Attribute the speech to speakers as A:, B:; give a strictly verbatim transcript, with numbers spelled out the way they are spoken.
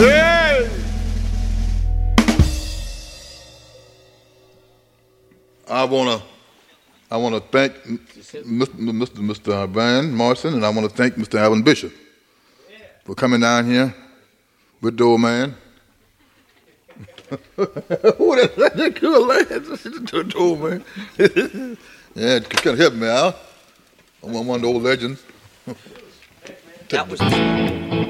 A: Hey! I wanna, I wanna thank Mister Mister Mister Van Morrison, and I wanna thank Mister Alvin Bishop for coming down here with the old man. Who that? That good lad, the old man. Yeah, it kind of help me out. I'm one of the old legends.
B: That was